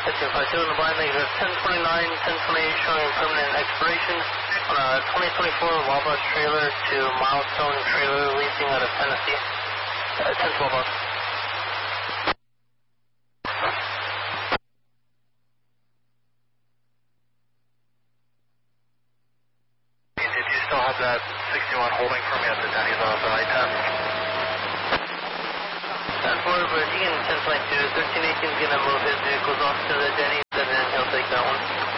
1052 in the blind, negative 1029, 1028 showing permanent expiration on a 2024 Wabash trailer to Milestone Trailer Leasing out of Tennessee. 1012 up. Did you still have that 61 holding for me at the Denny's on the I-10? 10-4, but you can 10.2. 1318 is going to move his vehicles off to the Denny's, and then he'll take that one.